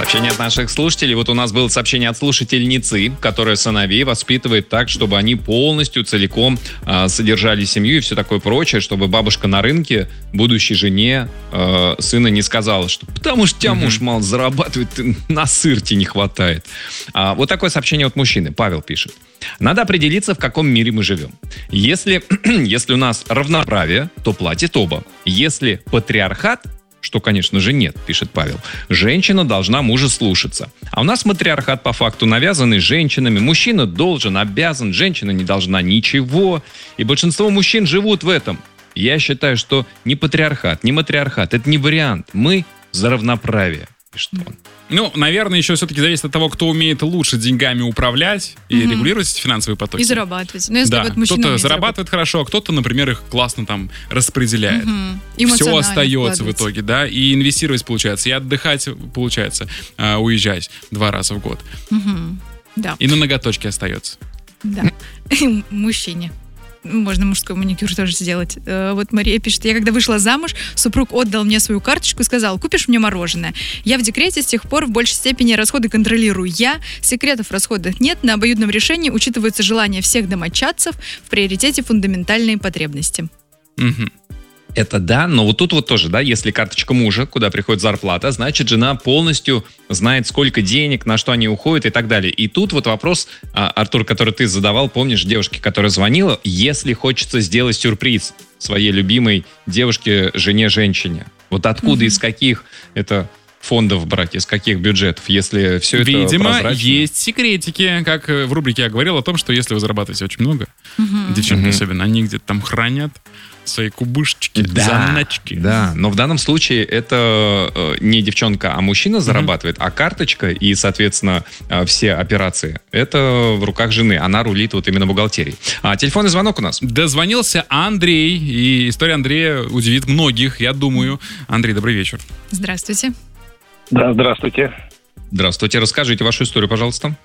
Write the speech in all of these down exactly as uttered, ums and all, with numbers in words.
Сообщение от наших слушателей. Вот у нас было сообщение от слушательницы, которая сыновей воспитывает так, чтобы они полностью, целиком э, содержали семью и все такое прочее, чтобы бабушка на рынке будущей жене э, сына не сказала, что потому что тебя mm-hmm. муж мало зарабатывает, на сыр тебе не хватает. А, вот такое сообщение от мужчины. Павел пишет. Надо определиться, в каком мире мы живем. Если, если у нас равноправие, то платит оба. Если патриархат, что, конечно же, нет, пишет Павел, женщина должна мужа слушаться. А у нас матриархат по факту навязанный женщинами. Мужчина должен, обязан, женщина не должна ничего. И большинство мужчин живут в этом. Я считаю, что ни патриархат, ни матриархат — это не вариант. Мы за равноправие, пишет он. Ну, наверное, еще все-таки зависит от того, кто умеет лучше деньгами управлять и mm-hmm. регулировать эти финансовые потоки. И зарабатывать. Ну, если да, вот мужчина кто-то зарабатывает хорошо, а кто-то, например, их классно там распределяет. Mm-hmm. Все остается в итоге, да, и инвестировать получается, и отдыхать получается, а, уезжать два раза в год. Mm-hmm. Да. И на ноготочке остается. Да. Мужчине. Можно мужской маникюр тоже сделать. Вот Мария пишет, я когда вышла замуж, супруг отдал мне свою карточку и сказал, купишь мне мороженое. Я в декрете, с тех пор в большей степени расходы контролирую я. Секретов в расходах нет, на обоюдном решении учитываются желания всех домочадцев, в приоритете фундаментальные потребности. Угу. Это да, но вот тут вот тоже, да, если карточка мужа, куда приходит зарплата, значит, жена полностью знает, сколько денег, на что они уходят и так далее. И тут вот вопрос, Артур, который ты задавал, помнишь, девушке, которая звонила, если хочется сделать сюрприз своей любимой девушке, жене, женщине, вот откуда, mm-hmm. из каких это фондов брать, из каких бюджетов, если все это Видимо, прозрачно? есть секретики, как в рубрике я говорил о том, что если вы зарабатываете очень много, mm-hmm. девчонки mm-hmm. особенно, они где-то там хранят свои кубышечки, да, заначки. Да, но в данном случае это э, не девчонка, а мужчина зарабатывает, mm-hmm. а карточка и, соответственно, э, все операции, это в руках жены. Она рулит вот именно бухгалтерией. А телефонный звонок у нас. Дозвонился Андрей, и история Андрея удивит многих, я думаю. Андрей, добрый вечер. Здравствуйте. Да, здравствуйте. Здравствуйте. Расскажите вашу историю, пожалуйста.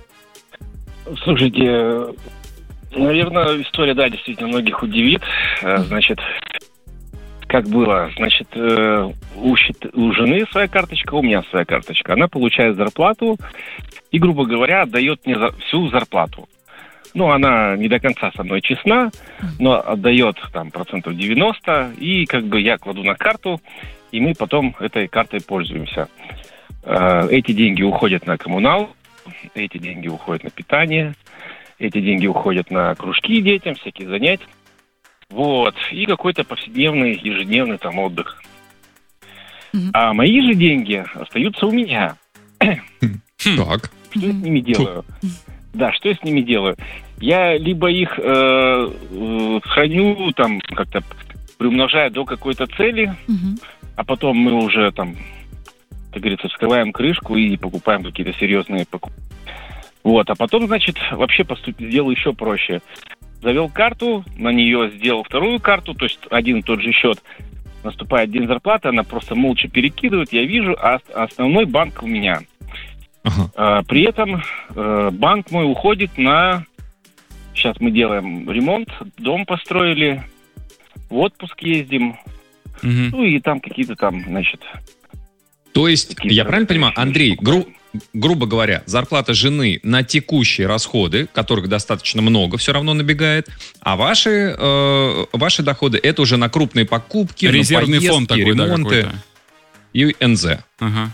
Слушайте, наверное, история, да, действительно многих удивит. Значит, как было? Значит, у, у жены своя карточка, у меня своя карточка. Она получает зарплату и, грубо говоря, отдает мне всю зарплату. Ну, она не до конца со мной честна, но отдает там процентов девяносто, и как бы я кладу на карту, и мы потом этой картой пользуемся. Эти деньги уходят на коммунал, эти деньги уходят на питание, эти деньги уходят на кружки детям, всякие занятия. Вот. И какой-то повседневный, ежедневный там отдых. Mm-hmm. А мои же деньги остаются у меня. Так. Что я с ними делаю? Да, что я с ними делаю? Я либо их э, э, храню, там, как-то приумножаю до какой-то цели, mm-hmm. а потом мы уже там, как говорится, вскрываем крышку и покупаем какие-то серьезные покупки. Вот, а потом, значит, вообще поступить, сделаю еще проще. Завел карту, на нее сделал вторую карту, то есть один и тот же счет. Наступает день зарплаты, она просто молча перекидывает, я вижу, а основной банк у меня. Uh-huh. А, при этом а, банк мой уходит на... Сейчас мы делаем ремонт, дом построили, в отпуск ездим, uh-huh. ну и там какие-то там, значит... То есть, я правильно понимаю, Андрей, гру... грубо говоря, зарплата жены на текущие расходы, которых достаточно много, все равно набегает, а ваши, э, ваши доходы это уже на крупные покупки, резервный на поездки, фонд такой, ремонты, да, и эн зэ. Ага.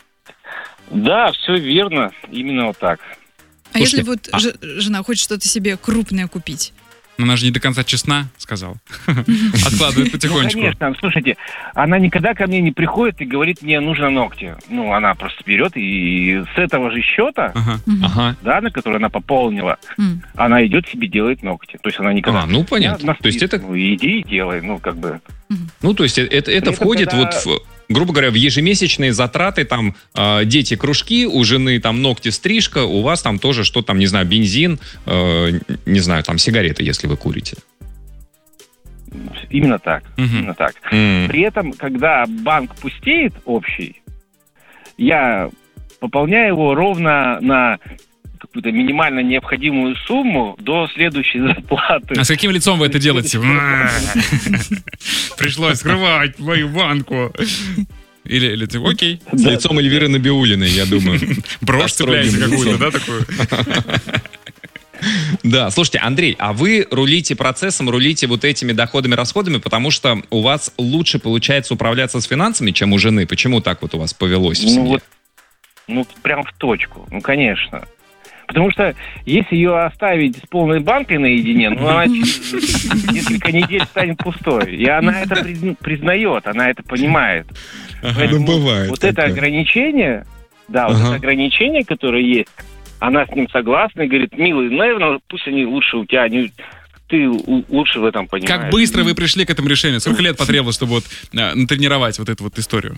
Да, все верно, именно вот так. А Слушайте, если вот а... ж- жена хочет что-то себе крупное купить? Но она же не до конца честна, сказал. Откладывает потихонечку. Ну, конечно, слушайте, она никогда ко мне не приходит и говорит, мне нужно ногти. Ну, она просто берет и с этого же счета, ага. Ага. да, на который она пополнила, mm. она идет себе делает ногти. То есть она никогда... А, ну, понятно. То есть это... Ну, иди и делай, ну, как бы... Ну, то есть это, это входит когда... вот в... грубо говоря, в ежемесячные затраты, там, э, дети, кружки, у жены там ногти, стрижка, у вас там тоже что там, не знаю, бензин, э, не знаю, там сигареты, если вы курите. Именно так, uh-huh. именно так. Mm. При этом, когда банк пустеет общий, я пополняю его ровно на какую-то минимально необходимую сумму до следующей зарплаты. А с каким лицом вы это делаете? Пришлось скрывать мою банку. Или, или ты, окей. С лицом Эльвиры Набиуллиной, я думаю. Брошь цепляете какую-то, да, такую? Да, слушайте, Андрей, а вы рулите процессом, рулите вот этими доходами-расходами, потому что у вас лучше получается управляться с финансами, чем у жены. Почему так вот у вас повелось в семье? Ну, вот, ну, прям в точку. Ну, конечно. Потому что если ее оставить с полной банкой наедине, ну, она через несколько недель станет пустой. И она это признает, она это понимает. Поэтому ну, бывает вот такое. это ограничение, да, вот Ага. это ограничение, которое есть, она с ним согласна и говорит, милый, наверное, пусть они лучше у тебя, они, ты у- лучше в этом понимаешь. Как быстро вы пришли к этому решению? Сколько лет потребовалось, чтобы вот э, натренировать вот эту вот историю?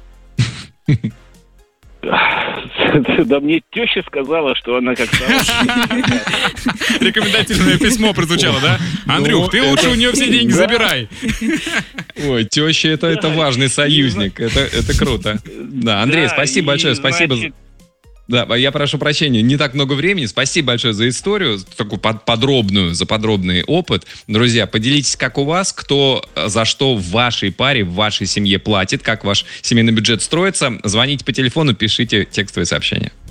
Да мне теща сказала, что она как-то... Рекомендательное письмо прозвучало, да? Андрюх, ты лучше у нее все деньги забирай. Ой, теща это, это важный союзник. Это, это круто. Да, Андрей, Да, спасибо и, большое, спасибо. значит, Да, я прошу прощения, не так много времени. Спасибо большое за историю, такую под- подробную, за подробный опыт. Друзья, поделитесь, как у вас, кто за что в вашей паре, в вашей семье платит, как ваш семейный бюджет строится. Звоните по телефону, пишите текстовые сообщения.